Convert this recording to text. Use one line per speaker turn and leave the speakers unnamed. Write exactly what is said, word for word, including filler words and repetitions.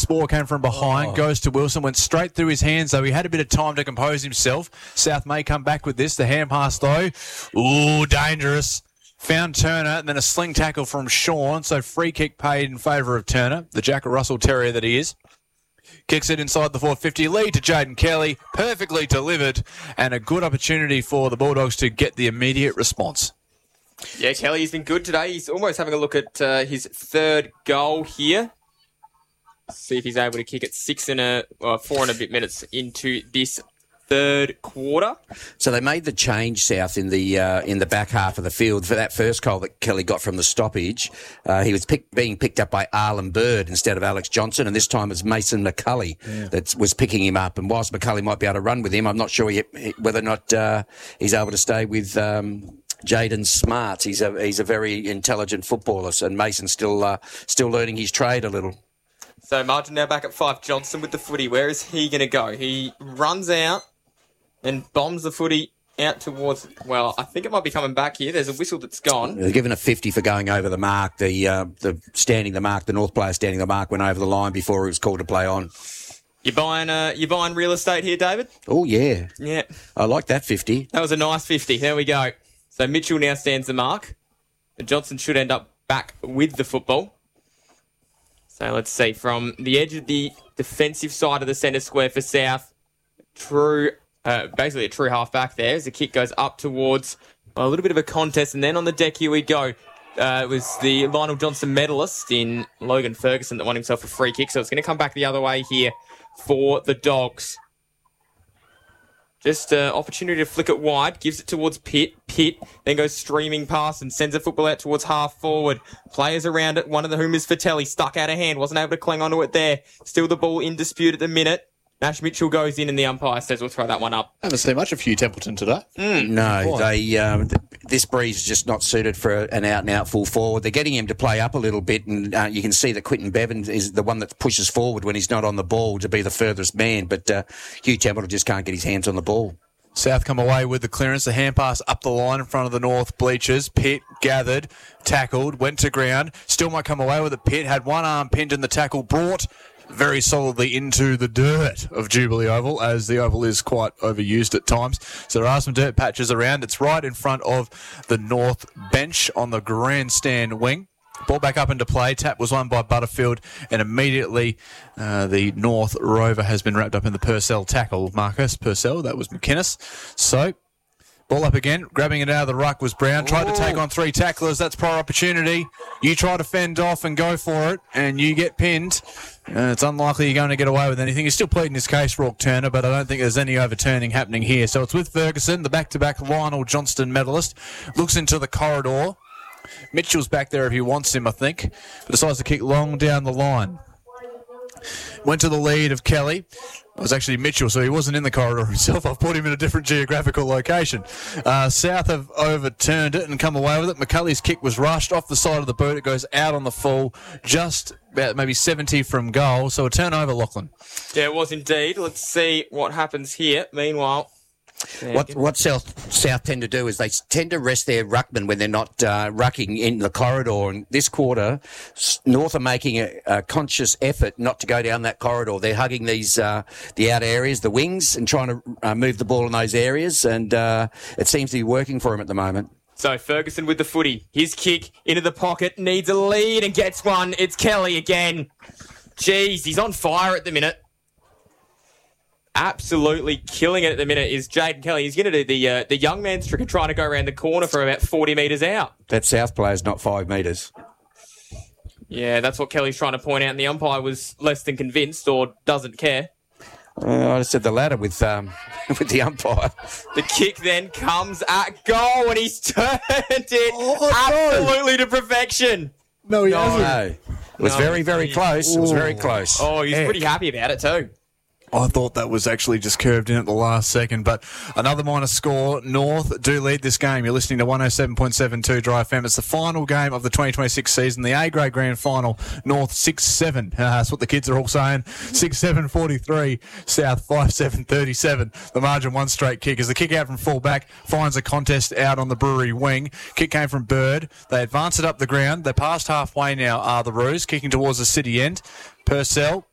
Spore came from behind, oh. goes to Wilson, went straight through his hands, though he had a bit of time to compose himself. South may come back with this. The hand pass, though. Ooh, dangerous. Found Turner, and then a sling tackle from Sean, so free kick paid in favour of Turner, the Jack Russell Terrier that he is. Kicks it inside the four fifty, lead to Jaden Kelly, perfectly delivered, and a good opportunity for the Bulldogs to get the immediate response.
Yeah, Kelly's been good today. He's almost having a look at uh, his third goal here. See if he's able to kick it six and a, uh, four and a bit minutes into this third quarter.
So they made the change, South, in the uh, in the back half of the field for that first goal that Kelly got from the stoppage. Uh, he was pick, being picked up by Arlen Bird instead of Alex Johnson, and this time it's Mason McCulley yeah. that was picking him up. And whilst McCulley might be able to run with him, I'm not sure yet whether or not uh, he's able to stay with um, Jaden Smart. He's a he's a very intelligent footballer, and Mason's still uh, still learning his trade a little.
So Martin now back at five. Johnson with the footy. Where is he going to go? He runs out and bombs the footy out towards, well, I think it might be coming back here. There's a whistle that's gone.
They're given a fifty for going over the mark. The uh, the standing the mark, the North player standing the mark went over the line before he was called to play on.
You buying uh, you buying real estate here, David?
Oh, yeah.
Yeah.
I like that fifty.
That was a nice fifty. There we go. So Mitchell now stands the mark. Johnson should end up back with the football. So let's see. From the edge of the defensive side of the centre square for South, true... Uh, basically a true half-back there as the kick goes up towards well, a little bit of a contest. And then on the deck, here we go. Uh, it was the Lionel Johnson medalist in Logan Ferguson that won himself a free kick. So it's going to come back the other way here for the Dogs. Just an uh, opportunity to flick it wide. Gives it towards Pitt. Pitt then goes streaming past and sends a football out towards half forward. Players around it. One of the whom is Fatelli. Stuck out of hand. Wasn't able to cling onto it there. Still the ball in dispute at the minute. Nash Mitchell goes in and the umpire says we'll throw that one up.
Haven't seen much of Hugh Templeton today.
Mm.
No, they um, th- this breeze is just not suited for an out-and-out full forward. They're getting him to play up a little bit, and uh, you can see that Quinton Bevan is the one that pushes forward when he's not on the ball to be the furthest man, but uh, Hugh Templeton just can't get his hands on the ball.
South come away with the clearance, the hand pass up the line in front of the North bleachers. Pitt gathered, tackled, went to ground. Still might come away with it. Pitt had one arm pinned in the tackle, brought very solidly into the dirt of Jubilee Oval, as the oval is quite overused at times. So there are some dirt patches around. It's right in front of the North bench on the grandstand wing. Ball back up into play. Tap was won by Butterfield, and immediately uh, the North Rover has been wrapped up in the Purcell tackle. Marcus Purcell, that was McInnes. So ball up again, grabbing it out of the ruck was Brown. Tried Ooh. to take on three tacklers. That's prior opportunity. You try to fend off and go for it, and you get pinned. Uh, it's unlikely you're going to get away with anything. He's still pleading his case, Rourke Turner, but I don't think there's any overturning happening here. So it's with Ferguson, the back-to-back Lionel Johnston medalist. Looks into the corridor. Mitchell's back there if he wants him, I think, but decides to kick long down the line. Went to the lead of Kelly. It was actually Mitchell, so he wasn't in the corridor himself. I've put him in a different geographical location. Uh, South have overturned it and come away with it. McCulley's kick was rushed off the side of the boot. It goes out on the full, just about maybe seventy from goal. So a turnover, Lachlan.
Yeah, it was indeed. Let's see what happens here. Meanwhile...
What what South South tend to do is they tend to rest their ruckmen when they're not uh, rucking in the corridor. And this quarter, North are making a, a conscious effort not to go down that corridor. They're hugging these uh, the outer areas, the wings, and trying to uh, move the ball in those areas. And uh, it seems to be working for him at the moment.
So Ferguson with the footy. His kick into the pocket, needs a lead and gets one. It's Kelly again. Jeez, he's on fire at the minute. Absolutely killing it at the minute is Jaden Kelly. He's going to do the uh, the young man's trick of trying to go around the corner from about forty metres out.
That South player's not five metres.
Yeah, that's what Kelly's trying to point out, and the umpire was less than convinced or doesn't care.
Uh, I said the latter with um, with the umpire.
The kick then comes at goal, and he's turned it oh, absolutely no. to perfection.
No, he
no.
hasn't.
No. It was no, very, very close. Ooh. It was very close.
Oh, he's
Heck.
pretty happy about it too.
I thought that was actually just curved in at the last second, but another minor score. North do lead this game. You're listening to one oh seven point seven two Dry F M. It's the final game of the twenty twenty-six season, the A-grade grand final. North six seven. Uh, that's what the kids are all saying. six seven forty-three. South five seven thirty-seven. The margin one straight kick as the kick out from full back finds a contest out on the Brewery wing. Kick came from Bird. They advance it up the ground. They're past halfway now, are the Roos, kicking towards the city end. Purcell